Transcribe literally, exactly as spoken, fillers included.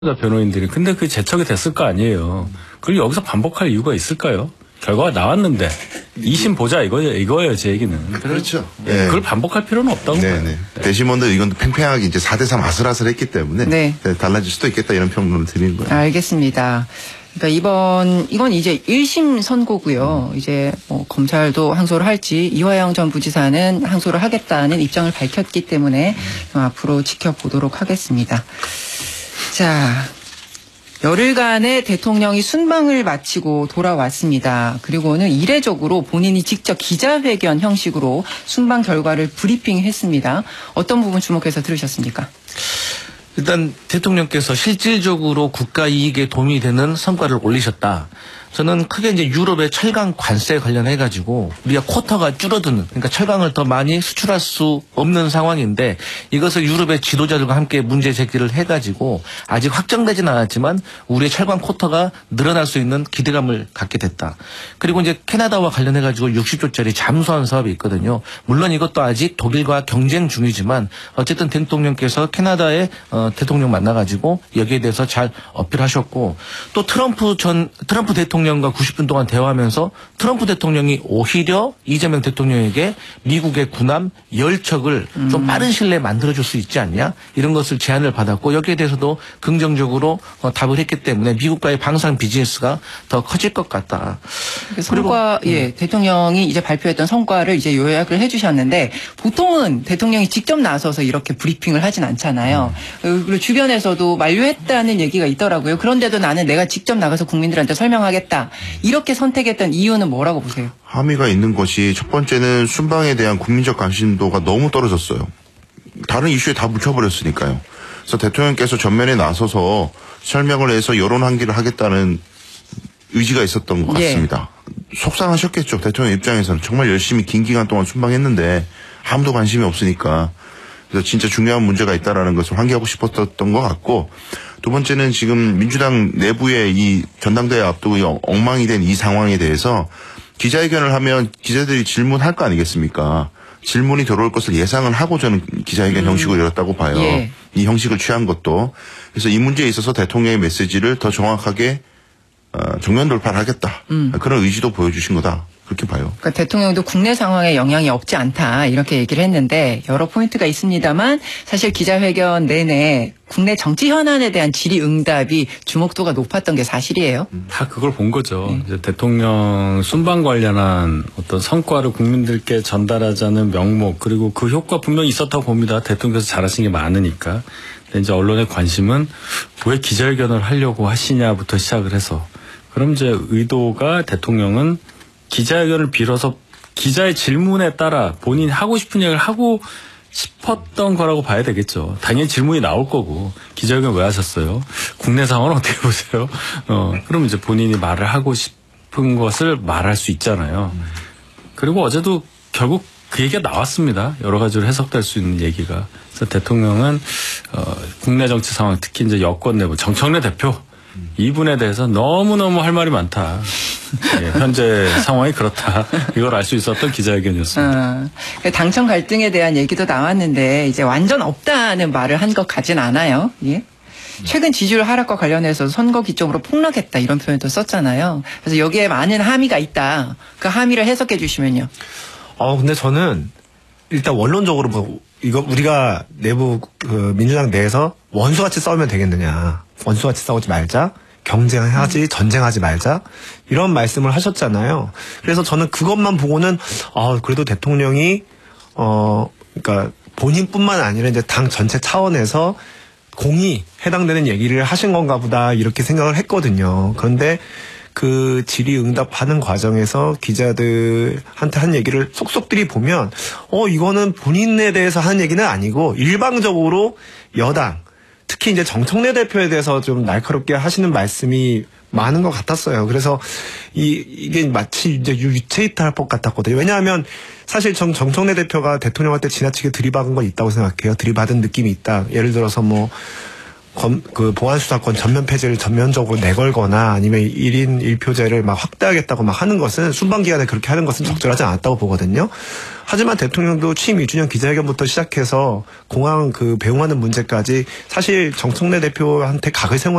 변호인들이. 근데 그 제척이 됐을 거 아니에요. 그걸 여기서 반복할 이유가 있을까요? 결과가 나왔는데 이심 보자 이거예요. 이거예요 제 얘기는. 그렇죠. 예, 네. 그걸 반복할 필요는 없다고. 네네. 네. 배심원들 이건 팽팽하게 이제 사 대 삼 아슬아슬했기 때문에 네. 달라질 수도 있겠다 이런 평론을 드리는 거예요. 알겠습니다. 그러니까 이번 이건 이제 일 심 선고고요. 이제 뭐 검찰도 항소를 할지 이화영 전 부지사는 항소를 하겠다는 입장을 밝혔기 때문에 좀 앞으로 지켜보도록 하겠습니다. 자, 열흘간의 대통령이 순방을 마치고 돌아왔습니다. 그리고는 이례적으로 본인이 직접 기자회견 형식으로 순방 결과를 브리핑했습니다. 어떤 부분 주목해서 들으셨습니까? 일단 대통령께서 실질적으로 국가 이익에 도움이 되는 성과를 올리셨다. 저는 크게 이제 유럽의 철강 관세 관련해 가지고 우리가 쿼터가 줄어드는, 그러니까 철강을 더 많이 수출할 수 없는 상황인데 이것을 유럽의 지도자들과 함께 문제 제기를 해 가지고 아직 확정되진 않았지만 우리의 철강 쿼터가 늘어날 수 있는 기대감을 갖게 됐다. 그리고 이제 캐나다와 관련해 가지고 육십 조짜리 잠수함 사업이 있거든요. 물론 이것도 아직 독일과 경쟁 중이지만 어쨌든 대통령께서 캐나다의 어, 대통령 만나 가지고 여기에 대해서 잘 어필하셨고, 또 트럼프 전 트럼프 대통령 대통령과 구십 분 동안 대화하면서 트럼프 대통령이 오히려 이재명 대통령에게 미국의 군함 열 척을 음. 좀 빠른 시일 내에 만들어줄 수 있지 않냐, 이런 것을 제안을 받았고 여기에 대해서도 긍정적으로 어, 답을 했기 때문에 미국과의 방산 비즈니스가 더 커질 것 같다. 그 성과, 그리고, 예, 음. 대통령이 이제 발표했던 성과를 이제 요약을 해주셨는데 보통은 대통령이 직접 나서서 이렇게 브리핑을 하진 않잖아요. 음. 그리고 주변에서도 만류했다는 얘기가 있더라고요. 그런데도 나는 내가 직접 나가서 국민들한테 설명하겠다, 이렇게 선택했던 이유는 뭐라고 보세요? 함의가 있는 것이, 첫 번째는 순방에 대한 국민적 관심도가 너무 떨어졌어요. 다른 이슈에 다 묻혀버렸으니까요. 그래서 대통령께서 전면에 나서서 설명을 해서 여론 환기를 하겠다는 의지가 있었던 것 같습니다. 예. 속상하셨겠죠. 대통령 입장에서는 정말 열심히 긴 기간 동안 순방했는데 아무도 관심이 없으니까. 그래서 진짜 중요한 문제가 있다라는 것을 환기하고 싶었던 것 같고, 두 번째는 지금 민주당 내부의 이 전당대회 앞두고 엉망이 된 이 상황에 대해서 기자회견을 하면 기자들이 질문할 거 아니겠습니까? 질문이 들어올 것을 예상을 하고 저는 기자회견 음. 형식을 열었다고 봐요. 예. 이 형식을 취한 것도. 그래서 이 문제에 있어서 대통령의 메시지를 더 정확하게 정면 돌파를 하겠다. 음. 그런 의지도 보여주신 거다, 그렇게 봐요. 그러니까 대통령도 국내 상황에 영향이 없지 않다, 이렇게 얘기를 했는데 여러 포인트가 있습니다만 사실 기자회견 내내 국내 정치 현안에 대한 질의응답이 주목도가 높았던 게 사실이에요. 다 그걸 본 거죠. 네. 이제 대통령 순방 관련한 어떤 성과를 국민들께 전달하자는 명목, 그리고 그 효과 분명히 있었다고 봅니다. 대통령께서 잘하신 게 많으니까. 근데 이제 언론의 관심은 왜 기자회견을 하려고 하시냐부터 시작을 해서, 그럼 이제 의도가 대통령은 기자회견을 빌어서 기자의 질문에 따라 본인이 하고 싶은 얘기를 하고 싶었던 거라고 봐야 되겠죠. 당연히 질문이 나올 거고, 기자회견 왜 하셨어요? 국내 상황은 어떻게 보세요? 어, 그럼 이제 본인이 말을 하고 싶은 것을 말할 수 있잖아요. 그리고 어제도 결국 그 얘기가 나왔습니다. 여러 가지로 해석될 수 있는 얘기가. 그래서 대통령은 어, 국내 정치 상황, 특히 이제 여권 내부 정청래 대표 이분에 대해서 너무너무 할 말이 많다. 예, 현재 상황이 그렇다. 이걸 알 수 있었던 기자회견이었습니다. 어, 당청 갈등에 대한 얘기도 나왔는데 이제 완전 없다는 말을 한 것 같진 않아요. 예? 최근 지지율 하락과 관련해서 선거 기점으로 폭락했다, 이런 표현도 썼잖아요. 그래서 여기에 많은 함의가 있다. 그 함의를 해석해 주시면요. 어, 근데 저는 일단 원론적으로 뭐 이거 우리가 내부 그 민주당 내에서 원수같이 싸우면 되겠느냐, 원수같이 싸우지 말자, 경쟁하지, 음. 전쟁하지 말자, 이런 말씀을 하셨잖아요. 그래서 저는 그것만 보고는 아, 그래도 대통령이 어 그러니까 본인뿐만 아니라 이제 당 전체 차원에서 공이 해당되는 얘기를 하신 건가 보다, 이렇게 생각을 했거든요. 그런데 그 질의응답하는 과정에서 기자들한테 한 얘기를 속속들이 보면 어 이거는 본인에 대해서 하는 얘기는 아니고 일방적으로 여당, 특히 이제 정청래 대표에 대해서 좀 날카롭게 하시는 말씀이 많은 것 같았어요. 그래서 이 이게 마치 이제 유체이탈할 것 같았거든요. 왜냐하면 사실 정 정청래 대표가 대통령한테 지나치게 들이박은 건 있다고 생각해요. 들이받은 느낌이 있다. 예를 들어서 뭐 검, 그 보안수사권 전면 폐지를 전면적으로 내걸거나 아니면 일 인 일 표제를 막 확대하겠다고 막 하는 것은 순방 기간에 그렇게 하는 것은 적절하지 않았다고 보거든요. 하지만 대통령도 취임 이 주년 기자회견부터 시작해서 공항 그 배웅하는 문제까지 사실 정청래 대표한테 각을 세워